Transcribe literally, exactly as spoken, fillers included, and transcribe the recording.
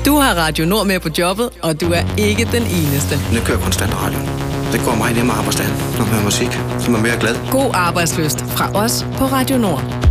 Du har Radio Nord med på jobbet, og du er ikke den eneste. Jeg kører konstant radio. Det går meget nemmere arbejdsdagen, når man har musik, så man er mere glad. God arbejdslyst fra os på Radio Nord.